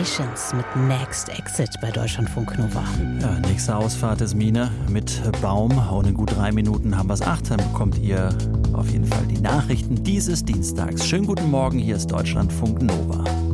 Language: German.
Temptations mit Next Exit bei Deutschlandfunk Nova. Ja, nächste Ausfahrt ist Mine mit Baum. Und in gut 3 Minuten haben wir es 8. Dann bekommt ihr auf jeden Fall die Nachrichten dieses Dienstags. Schönen guten Morgen, hier ist Deutschlandfunk Nova.